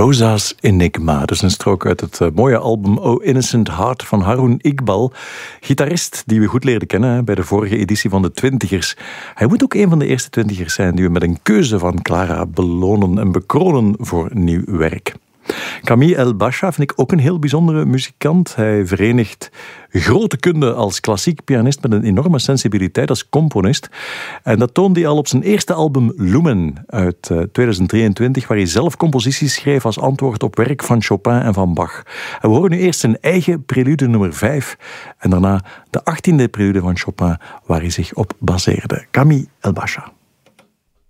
Rosa's Enigma. Dus een strook uit het mooie album O Innocent Heart van Haroun Iqbal. Gitarist die we goed leerden kennen bij de vorige editie van de Twintigers. Hij moet ook een van de eerste twintigers zijn die we met een keuze van Clara belonen en bekronen voor nieuw werk. Camille El Basha vind ik ook een heel bijzondere muzikant. Hij verenigt grote kunde als klassiek pianist met een enorme sensibiliteit als componist. En dat toonde hij al op zijn eerste album Lumen uit 2023, waar hij zelf composities schreef als antwoord op werk van Chopin en van Bach. En we horen nu eerst zijn eigen prelude nummer 5 en daarna de 18e prelude van Chopin, waar hij zich op baseerde. Camille El Basha.